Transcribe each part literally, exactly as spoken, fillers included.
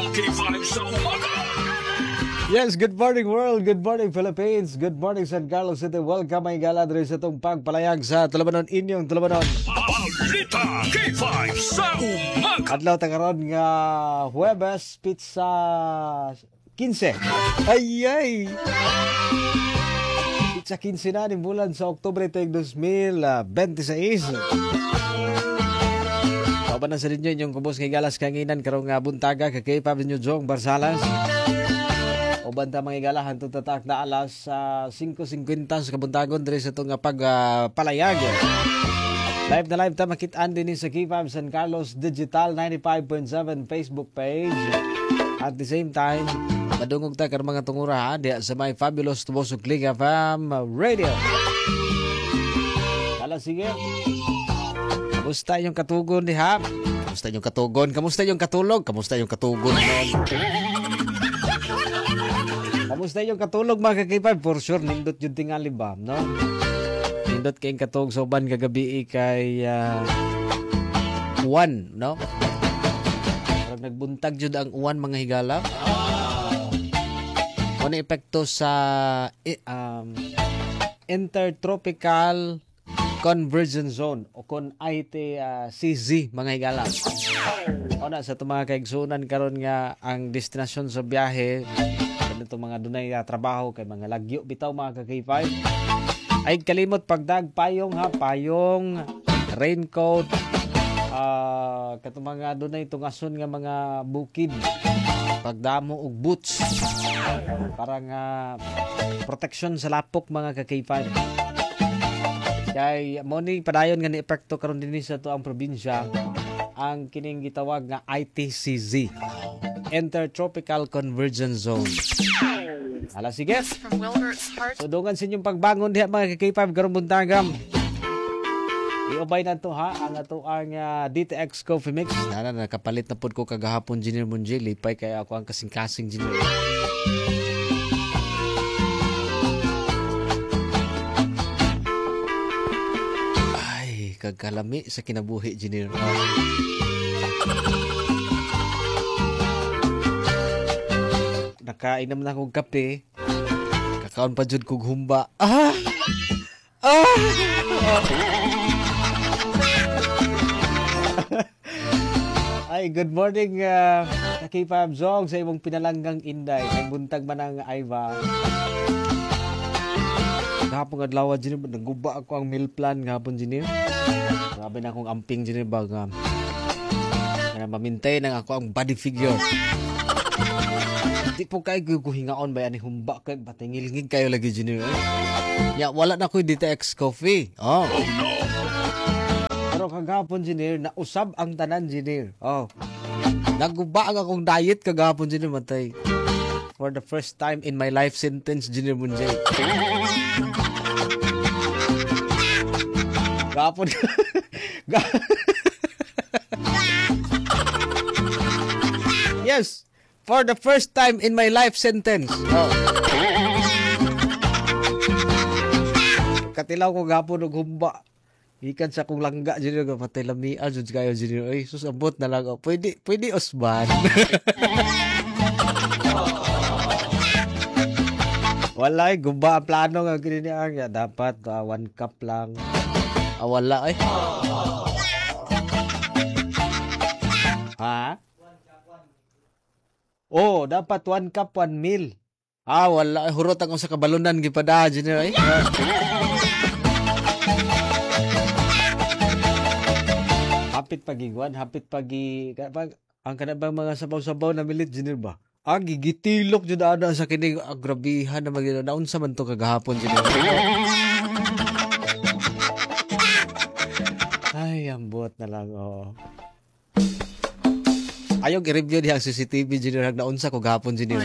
K five sa umaga. Yes, good morning world, good morning Philippines, good morning San Carlos City. Welcome ay galadre sa itong pagpalayag sa Tulabanon, inyong Tulabanon. Balita K five sa umaga. Adlaw takaron nga Huwebes, pizza fifteen. Ay ay. Pizza fifteen na ni bulan sa Oktubre tuig twenty twenty-six. Kauban na sa ninyo inyong kubos kay galas kanginan karong nga buntaga kay K five ninyo Jong Barsalas. O banta mga igalahan itong tatak na alas uh, five fifty sa kabuntagon diri sa itong pagpalayag. Uh, live na live ta makitaan din sa K five San Carlos Digital ninety-five point seven Facebook page. At the same time, madungog ta karong mga tungura di sa may Fabulous Tubosok Click F M Radio. Kala sige. Kamusta yung katugon di ha? Kamusta yung katugon? Kamusta yung katulog? Kamusta yung katugon? Kamusta yung katulog mga kakipay? For sure, nindot yung tingali ba, no? Nindot kayong katulog sa uban kagabi kay uh, uwan, no? Parang nagbuntag yun ang uwan mga higala. Ano epekto sa um, Intertropical Convergence Zone o kung I T uh, C Z mga higala. O na, sa itong mga kaigsunan karon nga ang destinasyon sa biyahe itong mga dunay uh, trabaho kay mga lagyo bitaw mga ka-K five ay kalimot pagdag payong ha payong raincoat uh, katong mga dunay tungason nga mga bukid pagdamo og boots para nga protection sa lapok mga ka-K five kay mo ni padayon nga ni epekto karon dinhi sa to ang probinsya ang kining gitawag nga I T C Z, Intertropical Convergence Zone. Ala sige. So dungan sa inyong pagbangon diha mga K five karong buntagam. Iobay na to ha ang ato ang uh, D T X Coffee Mix. Nana nakapalit na pud ko kagahapon Engineer Munji lipay kay ako ang kasing-kasing engineer. Ay, kagkalami sa kinabuhi engineer. Nakainom na akong kape. Kakaon pa dyan kong humba. Ah! Ah! Ay, good morning, uh, K five Zong, sa imong pinalanggang Inday. Ay, buntag man ang Aiva. Gahapon adlaw dyan, naguba ako ang meal plan gahapon dyan. Grabe na akong amping dyan, baga. Kaya mamintay na ako ang body figure. Di po kayo guhingaon ba yan humba kayo batingilingig kayo lagi dyan eh. Ya, wala na ko yung D T X Coffee. Oh. Oh no. Pero kagapon dyan nausab ang tanan dyan oh. Naguba ang akong diet kagapon dyan matay. For the first time in my life sentence dyan munjay. Gapon. Yes. For the first time in my life sentence. Oh. Katilaw ko gapon og humba. Ikan sa kong langga dyan nga patay lamian dyan kayo dyan. Ay, susabot na lang. Oh. Pwede, pwede Osman. Wala eh, gumba ang plano nga ganyan. Dapat uh, one cup lang. Ah, wala eh. Ha? Oh, dapat one cup, one meal. Ah, wala. Hurot ako sa kabalunan. Gipada, General. Eh. Hapit pagiguan. Hapit pagi... Ang kanabang mga sabaw-sabaw na milit, General ba? Ah, gigitilok dyan na sa kinig. Ah, grabihan na mag- naunsa man to kagahapon, General. Ay, ambot na lang, oh. Ayaw i-review diya ang C C T V dyan na naunsa ko gahapon dyan.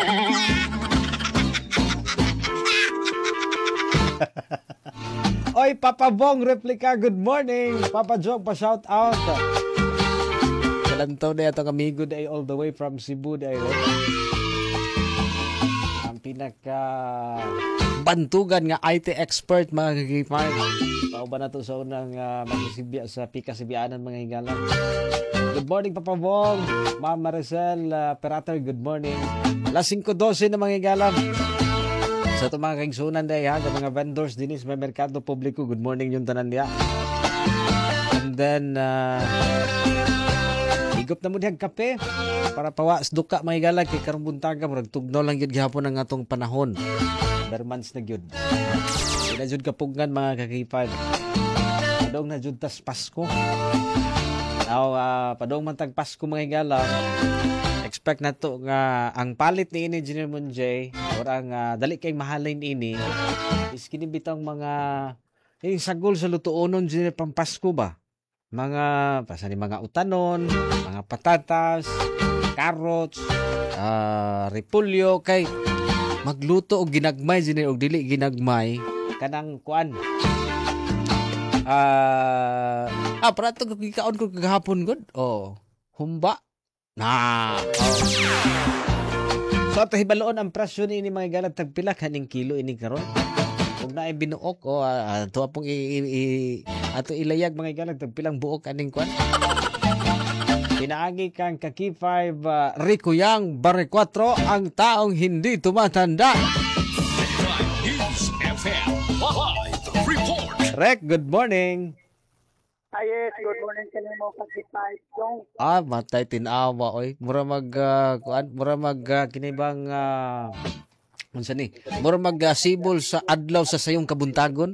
Oy, Papa Bong Replica, good morning. Papa Jong, pa-shout out. Kalantaw na itong amigo day all the way from Cebu day. Ang pinaka bantugan nga I T expert mga kagipay. Pao ba na to sa unang uh, magsisibya sa Pika-Sibianan mga higala. Good morning Papa Bong, Ma'am Maricel uh, Perater, good morning. Alas five twelve na mga higala. Sa ito mga kaigsunan day ha, sa mga vendors dinis may merkado publiko, good morning yung tanan niya. And then uh, higop na mo diyang kape para pawas duka mga higala kay karong buntaga murag tugnaw lang yun gihapon ang atong panahon. Bermans na gyud. Ila jud kapugngan mga kakipad. Padong na jud tas Pasko. Now, uh, padong man tag Pasko mga higala. Expect na to nga ang palit ni ini Engineer Monjay or ang uh, dali kay mahalin ini is kinibitang mga yung sagol sa lutuonon Engineer pang Pasko ba? Mga pasani mga utanon, mga patatas, carrots, uh, repolyo kay magluto og ginagmay Engineer og dili ginagmay kanang kuan. Ah, uh, ah para to gikaon ko kagahapon gud. Oh, humba. Na. Oh. So tahibaloon ang presyo ni ini mga galag tagpila kaning kilo ini karon. Kung naay binuok o oh, uh, to apong i, i, i ato ilayag mga galag tagpilang buok aning kwan. Pinaagi kang Kaki five uh, Rico Yang Barre four ang taong hindi tumatanda. News F M live report. Rek, good morning. Ah, yes, good morning sa mo Kaki five Yung Ah, matay tinawa oy. Mura mag uh, kuan, mura mag uh, kinibang uh, unsa ni? Mura mag uh, sibol sa adlaw sa sayong kabuntagon.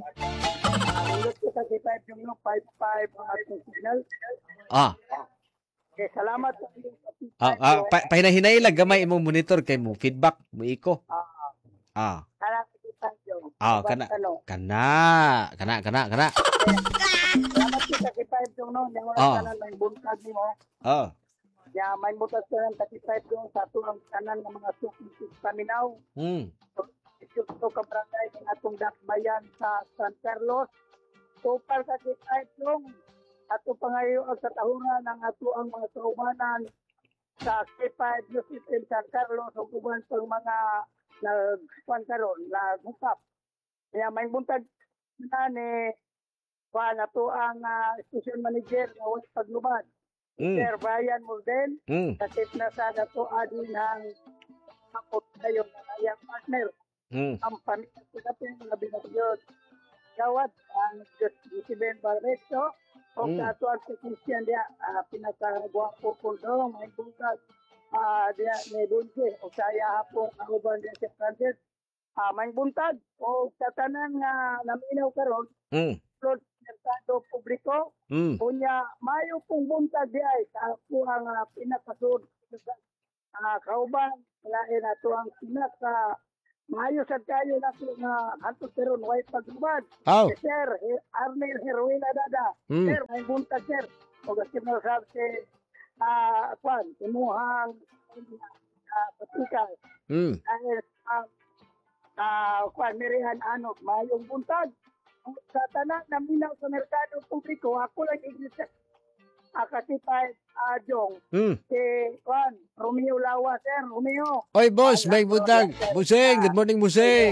ulit ko Kaki five yung no, five five ang ating signal. Ah, Okay, salamat sa inyong Kaki ah, five ah yung, pa, pahinay-hinay lang gamay imong monitor kay mo feedback mo iko. ah, Ah, Kana Kaki five yung. ah Basta, kana ano, kana kana kana kana. Salamat ko Kaki five yung no, yung Ah. wala kanan may buntag mo. Oh. Ya, may buntag sa ng Kaki five yung sa tulang kanan ng mga suki sa Paminaw. Mm. Ito to ka barangay ng atong dakbayan sa San Carlos. So par Kaki five yung ato pangayo ang sa tahunan ng ato ang mga kaubanan sa K five News System San Carlos o uban pang mga nagkuhan karon naghukap. Kaya may buntag na ni kuhan ato ang uh, station manager na was paglubad. Mm. Sir Brian Mulden, Mm. kasip na sa ato adin ng kapot kayo na iyang partner. Mm. Ang pamilya ko na pinag mga binagyod. Gawad ang Josiben Barreto o Mm. sa ato ang technician dia uh, pinakagwapo po daw may buntag uh, dia ni Bunje o saya hapon ang uban dia si Francis uh, may buntag o sa tanan nga naminaw karon Mm. Lord Merkado Publiko Mm. unya mayo pong buntag di ay sa ako ang uh, pinakasud uh, kauban lain ato ang pinaka mayo sa kayo na ko nga ato karon way paglubad. Oh. Si Sir Her- Arnel Heruela Dada. Mm. Sir, may buntag sir. O kasi mo sabi si ah kwan imuhang ah patikal. Mm. Dahil ang ah kwan merihan anok mayong buntag. Sa tanan na minaw sa merkado publiko ako lang iglesia akatipay adjong Mm. si kwan Romeo Lawa sir Romeo. Oy boss, may butag. Busing, good morning Busing.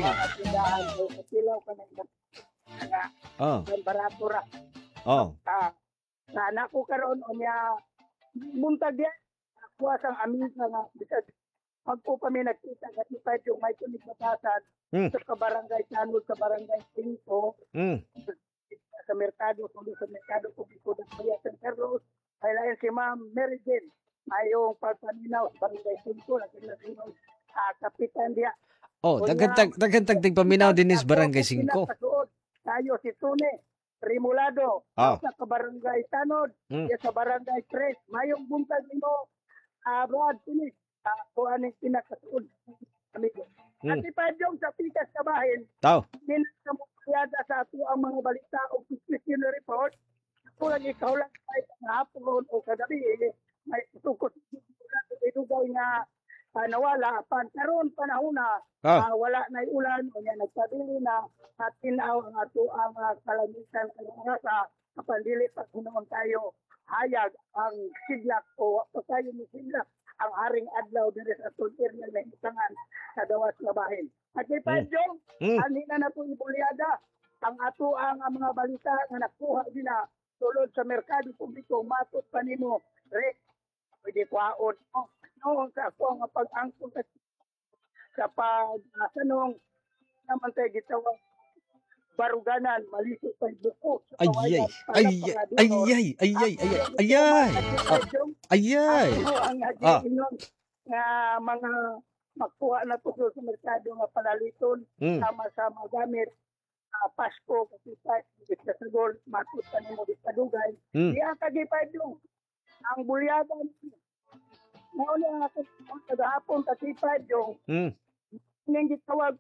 Silaw ka na nga Oh. barato ra. Oh. Ah, na anak ko karon unya buntag yan. Ako sang amin nga nga bisag pag po kami nagkita sa tipay yung may tunig batasan Mm. sa barangay Sanod sa barangay Cinco Mm. sa merkado kundi sa merkado publiko ng Bayan San Carlos ay lain si Ma'am Mary Jane ayong pagpaminaw sa barangay Cinco na kinasimaw ah, kapitan dia. Oh, dagantag dagantag tig paminaw dinis barangay Ako, Cinco. pinakasuod tayo si Tune Rimulado Ah. sa barangay Tanod Mm. sa barangay Tres mayong buntag nimo ah Brad Pinis ako aning pinakasuod amigo. Mm. At ipadyong sa pikas kabahin Tao. dinamuyada sa ato ang mga balita o question report ako lang ikaw lang ay hapon o kagabi eh, may tukot may dugaw nga ah, nawala pan karon panahon na Ah. ah, wala na ulan o yan nagpabili na at tinaw ang ato ang uh, kalamitan karong sa kapandili pag hinuon tayo hayag ang siglak o pa tayo ni siglak ang haring adlaw diri sa atong area na itangan sa gawas nga bahin. At kay Padjong, Mm. ani na na po ibulyada ang ato ang mga balita nga nakuha nila sulod sa merkado publiko matud pa nimo rek pwede kuhaon no no sa ako nga pag-angkon sa sa pag-asanong naman tayo gitawag baruganan malisod pa buko sa Ayay. kawayan, para Ayay. pangadunor. Ayay. Ayay. Ayay. Ang Ayay. At Padjong, Ayay. Ako ang Ah. hadiinon nga mga magkuha na to sa merkado nga palaliton Mm. sama sa mga gamit sa Pasko kasi sa sa sagol matut pa nimo di padugay. Mm. Diya kagipad yung ang bulyadan mo na ako kagahapon katipad yung Mm. ning gitawag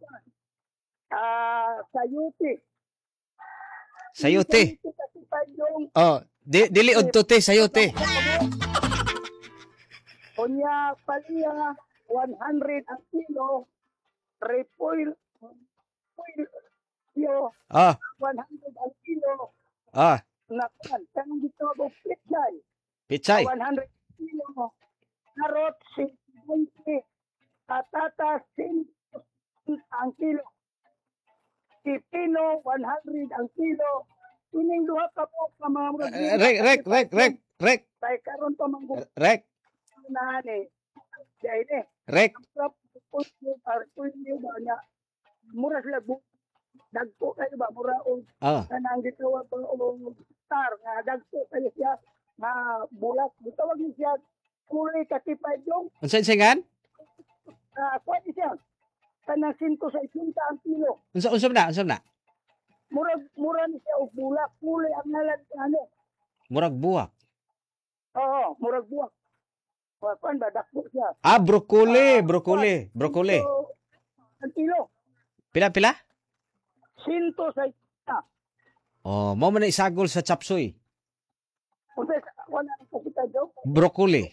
ah sayuti. Sayote. Katipad yung Oh, di dili udto te sayote. Kunya paliya one hundred ang kilo, repoil, repoil, yo, Ah, one hundred ang kilo, ah, na kan, kanang dito ako pitsay, pichay. one hundred kilo, karot, sixty, patata, sixty ang kilo, pipino, one hundred ang kilo, ining duha ka po sa mga murag Eh, Rek, rek, rek, rek, rek, tay karon pa mang rek, na ni, dai ni, rek. Trap puno ar puno ba niya mura sila bu dagko kayo ba mura og Ah, kanang gitawag ba og star nga dagko kayo siya nga bulat gitawag ni siya kulay katipay yung unsa singan? uh, kuha ni siya kanang sinto sa isinta ang kilo Unsa unsa na, unsa na? mura mura ni siya og bulak kulay ang nalan ano Murag buwak. oo murag buwak o kuan ba dagko siya Ah, broccoli, broccoli, broccoli. So, ang kilo Pila pila? sinto sa isinta Oh, mo man na isagol sa chapsuy. Kasi wala na kita daw. Broccoli.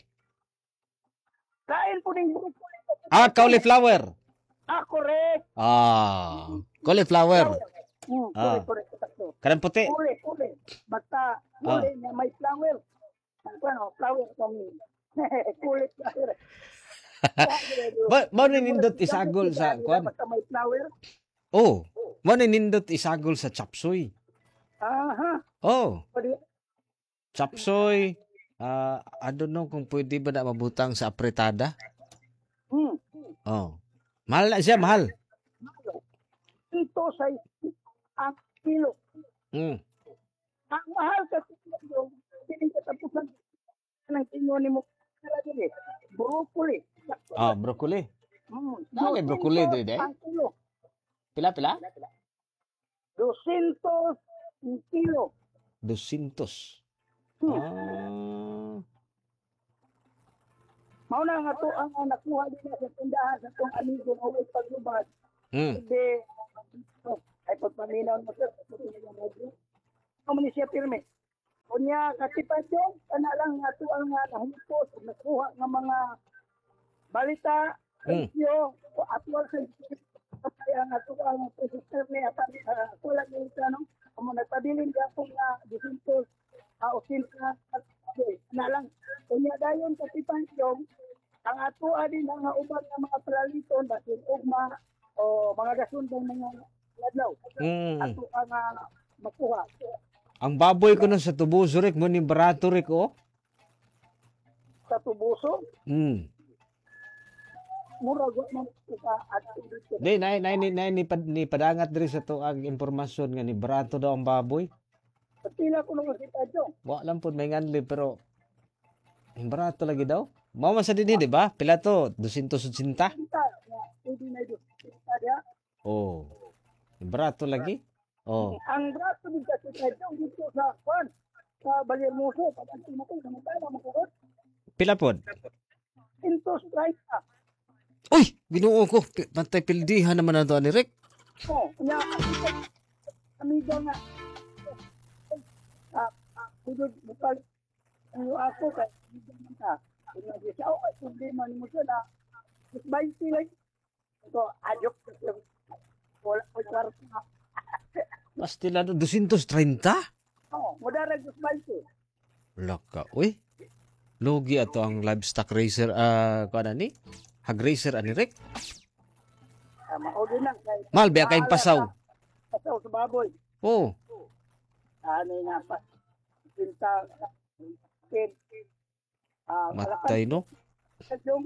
Kain po ng broccoli. Ah, cauliflower. Ah, correct. Ah, cauliflower. Hmm, Ah. correct, correct. correct. Kanang puti. Kule, kule. Basta, kule na may flower. Ang ano, flower kami. Kule, flower. Ba, mo ni nindot isagol sa kwan. Basta may flower. Oh, mo ni nindot isagol sa chapsuy. Aha. Oh, Pwede. chapsuy. Ah, I don't know kung pwede ba na mabutang sa apretada. Hmm. Oh. Mahal na siya, mahal. Ito sa ang kilo. Mm. Ang mahal kasi yung piling katapusan ng tinyo ni mo. Talaga eh. Broccoli. Ah, broccoli. Hmm. Dali, broccoli, Dosento dede. ang kilo. Pila pila? Dosento ang kilo. Dusintos. Hmm. Ah. Mao na nga to ang ang nakuha nila sa tindahan sa itong amigo na huwag paglubad. Mm. Hindi, oh, ay pagpaminaw mo sir, sa itong radio. Amo ni siya pirme. Kunya, katipan yung, kana lang nga to ang nga nahipos, nakuha ng mga balita, Mm. radio, o atwal sa kaya nga to ang presenter niya, at wala niya ito, ano, amo nagpabilin ka po nga, disintos, uh, o sinta, at na lang. Kunya dayon katipan yung, ang ato din ang uban ng mga palaliton basin ugma o mga gasundong mga ladlaw. Mm. Ato ang uh, makuha. Ang baboy ko nun sa tubuso rik mo ni barato rik oh. Sa tubuso, Mm. murag man ka at dito. Di nay nay ni nay ni, pad, ni padangat diri sa to ang impormasyon nga ni barato daw ang baboy. Pila ko nung kita jo. Wa lang pud may nganli pero ang barato lagi daw. Mao man sa dinhi di ba? Pila to? dusintos eighty? Kita na pwede na ito. Kita dia. Oh. Barato lagi? Oh. Ang braso din kasi kita jo dito sa kwan sa Balirmoso pag mo ko samantala mo ko. Pila pod? Intos right. Uy, binuo ko. Pi- Pantay pildihan naman na to ni Rick. Oh, nya amiga nga. Ah, ah, budod bukal. Ano ako kay ka. Ina di siya oh, problema ni mo siya na twenty lang. So, adjok wala ko kwarta. Pasti na dusintos thirty? Oh, modara twenty. Laka, uy. Lugi ato ang livestock racer ah uh, kuan ni? Hag racer ani Rick. Uh, Mauli na. Kay, Mahal biya kayong pasaw. Pasaw sa baboy. Oh. Ano nga pa. Pinta. Pin. Ah, Matay no. Yung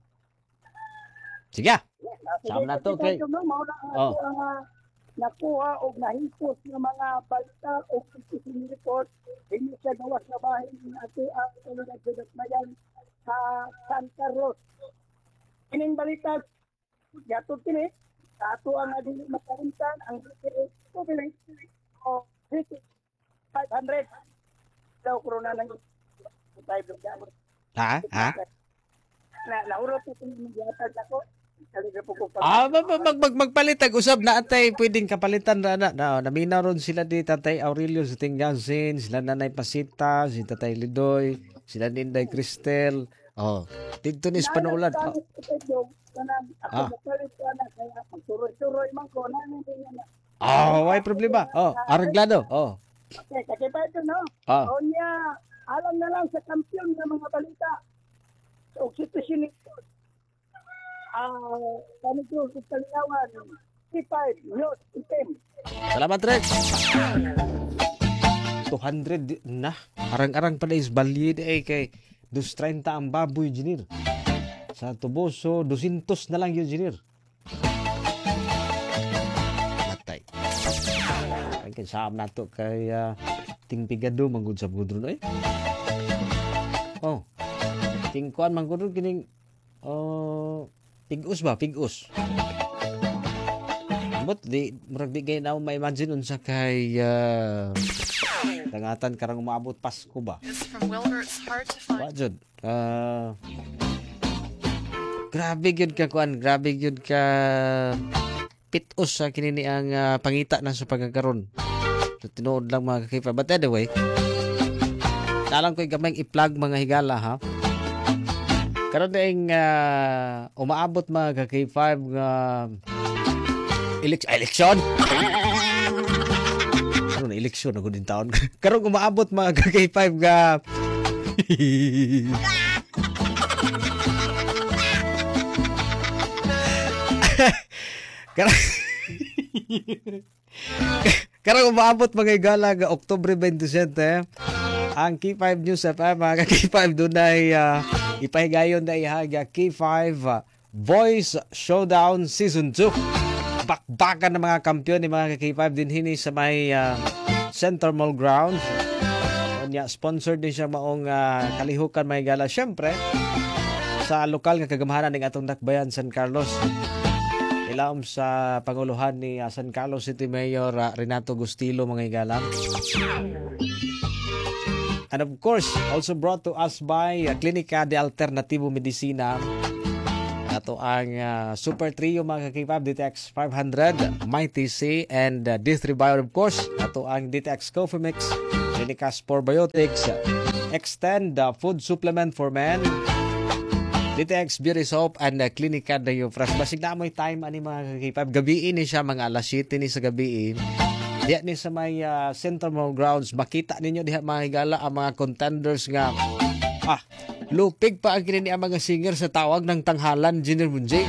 Sige. Sama na to kay. Oh. Nakuha o nahipos ng mga balita o fishing report hindi sa gawas na bahay ng ato ang tulungan sa Dasmayan sa San Carlos. Ining balita, yato tini, sa ato ang adili makarintan, ang equivalent o five hundred daw korona ng five hundred. Ha? Ha? Na naurot ito ng yatag ako. Ah, mag, mag, mag, magpalitag usab na atay pwedeng kapalitan na na, na naminaw ron sila di Tatay Aurelio sa Tinggasin, sila Nanay Pasita, si Tatay Lidoy, sila Ninday Cristel. Oh, dito ni Panulan. Oh. Ah. Oh, may problema. Oh, arreglado. Oh. Okay, kasi pa ito, no? Ah. O niya, alam na lang sa kampiyon ng mga balita. Sa oxytocin ito. Ah, kami ko sa Kalinawan, C five, News, Item. Salamat, Rex. two hundred na. Arang-arang pa na is balid eh kay two thirty ang baboy, Engineer. Sa Tuboso, two hundred na lang yun, Engineer. Matay. Ay, kansam na to kay uh, tingpigado, manggod sa budron eh. Oh. Tingkuan, manggod kining oh, Pigus ba? Pigus. But di murag di gay na may imagine unsa kay uh, dangatan karang umaabot Pasko ba? It's from Wilbert's Hard to Find. Wajud. Uh, grabe gyud ka kuan, grabe gyud ka pitos sa kinini ang uh, pangita na sa pagkakaroon. So, tinuod lang mga kakipa. But anyway, talang ko'y gamay i-plug mga higala ha. Karon ding uh, umaabot mga ka-K five nga uh, elek- eleksyon. Karon na eleksyon ako din taon. Karon umaabot mga ka-K five nga Karon Karon umaabot mga higala nga Oktubre twenty-seven ang K five News F M mga ka-K five dunay uh, ipahigayon na ihaga K five uh, Voice Showdown Season two. Bakbakan ng mga kampiyon ni mga K five din hini sa may uh, Center Mall Grounds. Onya sponsored din siya maong uh, kalihukan may gala syempre sa lokal nga kagamahanan ning atong Dakbayan San Carlos. Ilawom sa panguluhan ni uh, San Carlos City Mayor uh, Renato Gustilo mga igalang. And of course, also brought to us by uh, Klinika de Alternativo Medicina. Ato ang uh, Super Trio mga kakipab, D T X five hundred, Mighty C, and uh, D three Bio of course. Ato ang D T X Coffee Mix, Klinika Spore Biotics, uh, Extend uh, Food Supplement for Men, D T X Beauty Soap, and uh, Klinika de Fresh. Basig na amoy time ani mga kakipab. Gabiin ni siya, mga alas siyete ni sa gabiin. Diya ni sa may uh, Center Mall Grounds, makita ninyo diha mga higala ang mga contenders nga ah, lupig pa ang kinini ang mga singer sa tawag ng tanghalan, Junior Munjay.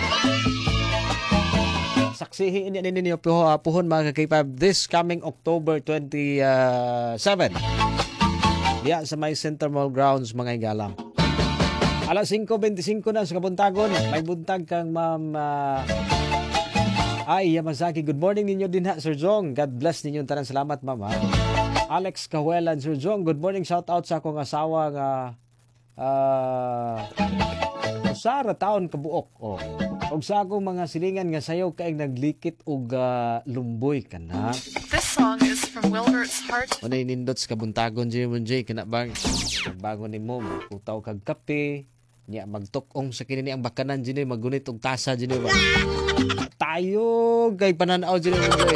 Saksihin niya ninyo puho, puhon mga kakipab this coming October twenty-seven. Diya sa may Center Mall Grounds mga higala. Alas five twenty-five na sa kabuntagon, may buntag kang ma'am uh, Ay, Yamazaki, good morning ninyo din ha, Sir Jong. God bless ninyo. Tarang salamat, mama. Alex Kawelan, Sir Jong, good morning. Shout out sa akong asawa nga uh, Usara taon kabuok. Oh. Og sa akong mga silingan nga sayaw kaing naglikit og uh, lumboy ka na. This song is from Wilbert's Hard to Find. Unay nindot sa kabuntagon, J M J, kanabang bago ni mo, utaw kag kape, niya magtukong sa kinini ang bakanan, J M, magunit og tasa, J M. Tayo kay pananaw dyan mo boy.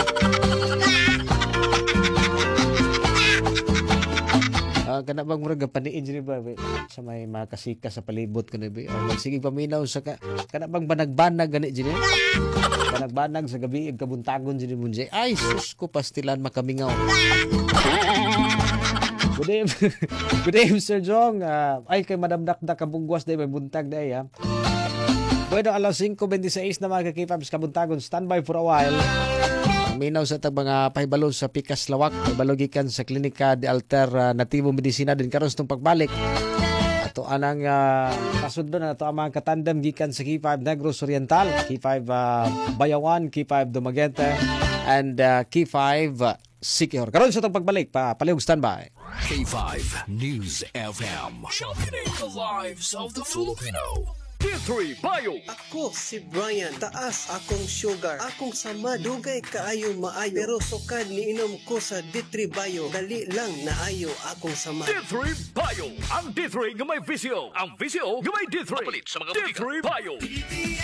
Ah, kana bang murag paniin dyan ba sa may mga kasika sa palibot kana ba. Oh, sige paminaw sa ka kana bang banag-banag gani dyan. Banag-banag sa gabi ig kabuntagon dyan mo dyan. Ay sus ko pastilan makamingaw. Good day, good day, Sir Jong. Ah, ay, kay Madam Dakdak kabungwas day, may buntag day, ha. Bueno, alas five twenty-six na mga kakipabs kabuntagon. Standby for a while. Minaw sa tag mga pahibalo sa Pikas Lawak. Pahibalo gikan sa Klinika de Alternativo Medicina din karon sa pagbalik. Ato anang uh, kasundon na ito ang mga katandem gikan sa K five Negros Oriental, K five uh, Bayawan, K five Dumaguete, and uh, K five uh, Siquijor. Karon sa itong pagbalik pa, palihog standby. K five News F M. Championing the lives of the Filipino. D three Bio. Ako si Brian, taas akong sugar, akong sama, dugay kaayo maayo, pero sukad ni inom ko sa D three Bio, dali lang naayo akong sama. D three Bio. Ang D three nga may visyo. Ang visyo nga may D three. D three Bio.